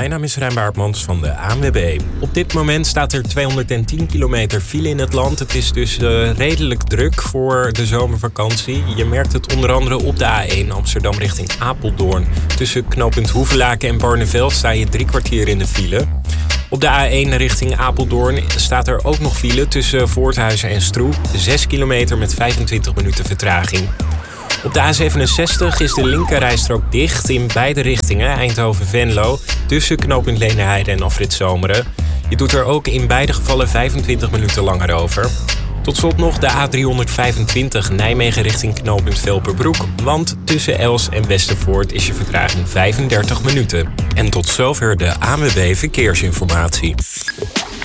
Mijn naam is Rijn Baartmans van de ANWB. Op dit moment staat er 210 kilometer file in het land. Het is dus redelijk druk voor de zomervakantie. Je merkt het onder andere op de A1 Amsterdam richting Apeldoorn. Tussen knooppunt Hoevelaken en Barneveld sta je 3 kwartier in de file. Op de A1 richting Apeldoorn staat er ook nog file tussen Voorthuizen en Stroe. 6 kilometer met 25 minuten vertraging. Op de A67 is de linkerrijstrook dicht in beide richtingen, Eindhoven-Venlo, tussen knooppunt Leenderheide en Afrit Zomeren. Je doet er ook in beide gevallen 25 minuten langer over. Tot slot nog de A325 Nijmegen richting knooppunt Velperbroek, want tussen Els en Westervoort is je vertraging 35 minuten. En tot zover de ANWB Verkeersinformatie.